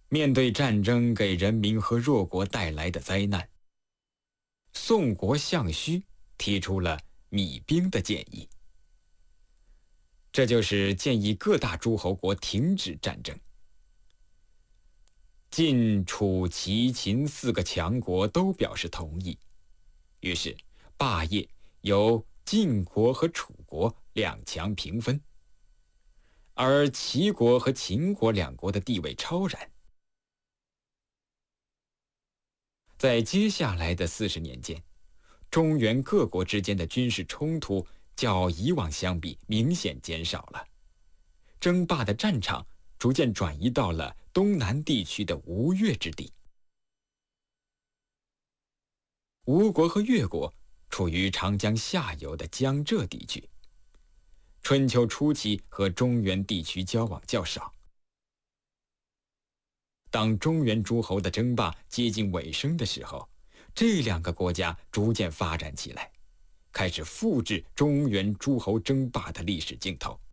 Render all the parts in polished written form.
面对战争给人民和弱国带来的灾难，宋国相须提出了弭兵的建议，这就是建议各大诸侯国停止战争。晋、楚、齐、秦4个强国都表示同意，于是霸业由晋国和楚国两强平分，而齐国和秦国两国的地位超然。在接下来的40年间，中原各国之间的军事冲突较以往相比明显减少了，争霸的战场逐渐转移到了东南地区的吴越之地。吴国和越国处于长江下游的江浙地区，春秋初期和中原地区交往较少。当中原诸侯的争霸接近尾声的时候，这两个国家逐渐发展起来，开始复制中原诸侯争霸的历史镜头。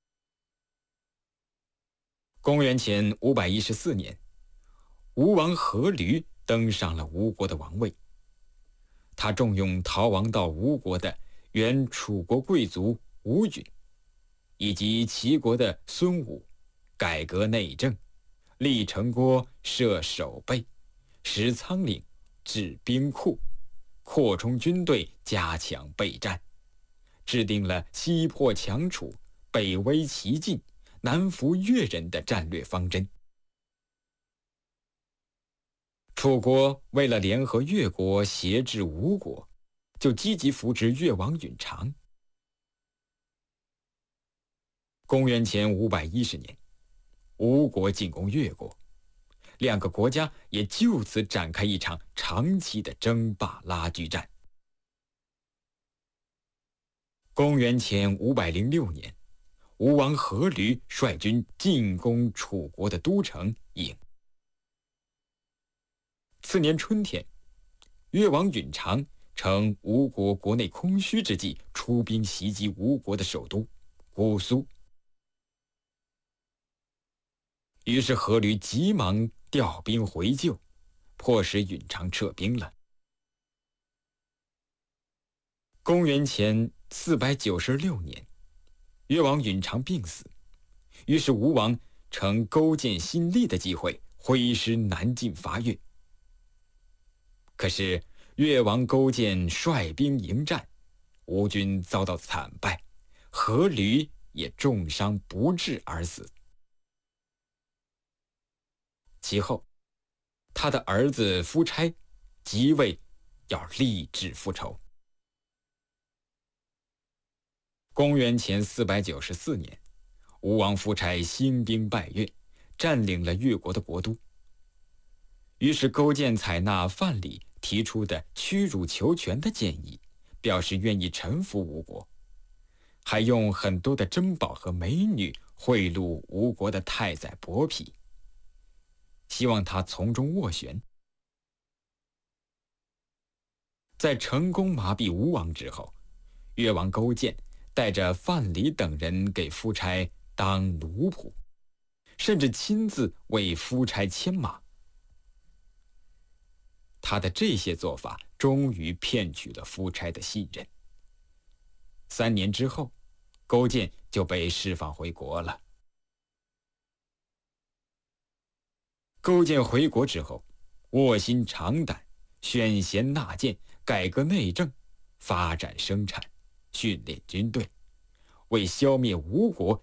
公元前514年，吴王阖闾登上了吴国的王位。他重用逃亡到吴国的原楚国贵族吴允，以及齐国的孙武，改革内政，立城郭，设守备，识仓廪，治兵库，扩充军队，加强备战，制定了西破强楚，北威齐晋，南服越人的战略方针。楚国为了联合越国挟制吴国，就积极扶植越王允长。公元前510年，吴国进攻越国，两个国家也就此展开一场长期的争霸拉锯战。公元前506年，吴王阖闾率军进攻楚国的都城郢。次年春天，越王允长趁吴国国内空虚之际，出兵袭击吴国的首都姑苏。于是阖闾急忙调兵回救，迫使允长撤兵了。公元前496年，越王允长病死，于是吴王乘勾践新立的机会，挥师南进伐越。可是越王勾践率兵迎战，吴军遭到惨败，阖闾也重伤不治而死。其后，他的儿子夫差即位，要立志复仇。公元前494年，吴王夫差兴兵败越，占领了越国的国都。于是勾践采纳范蠡提出的屈辱求全的建议，表示愿意臣服吴国，还用很多的珍宝和美女贿赂吴国的太宰伯嚭，希望他从中斡旋。在成功麻痹吴王之后，越王勾践带着范蠡等人给夫差当奴仆，甚至亲自为夫差牵马。他的这些做法终于骗取了夫差的信任。3年之后，勾践就被释放回国了。勾践回国之后，卧薪尝胆，选贤纳谏，改革内政，发展生产，训练军队，为消灭吴国